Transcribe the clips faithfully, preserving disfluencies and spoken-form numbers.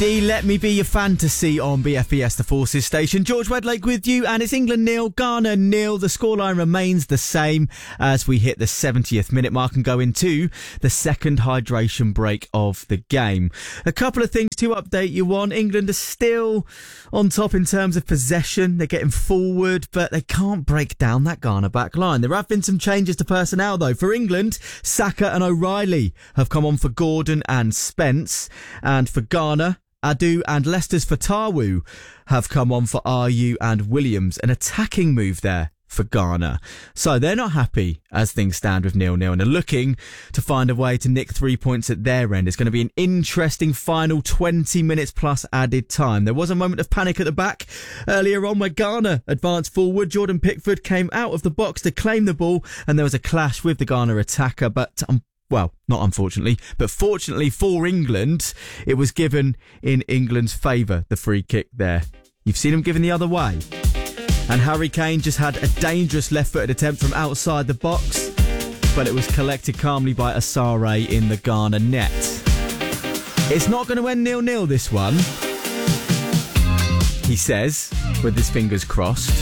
D, Let Me Be Your Fantasy on B F B S, the Forces station. George Wedlake with you, and it's England nil, Ghana nil. The scoreline remains the same as we hit the seventieth minute mark and go into the second hydration break of the game. A couple of things to update you on. England are still on top in terms of possession. They're getting forward, but they can't break down that Ghana back line. There have been some changes to personnel, though. For England, Saka and O'Reilly have come on for Gordon and Spence. And for Ghana, Adu and Leicester's Fatawu have come on for Ayew and Williams. An attacking move there for Ghana. So they're not happy as things stand with nil-nil and are looking to find a way to nick three points at their end. It's going to be an interesting final twenty minutes plus added time. There was a moment of panic at the back earlier on where Ghana advanced forward. Jordan Pickford came out of the box to claim the ball and there was a clash with the Ghana attacker, but um, well, not unfortunately, but fortunately for England, it was given in England's favour, the free kick there. You've seen him given the other way. And Harry Kane just had a dangerous left-footed attempt from outside the box, but it was collected calmly by Asare in the Ghana net. It's not going to end nil-nil, this one, he says, with his fingers crossed.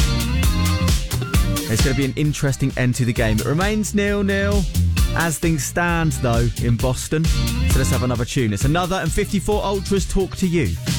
It's going to be an interesting end to the game. It remains nil-nil. As things stand, though, in Boston. So let's have another tune. It's another and fifty-four Ultras talk to you.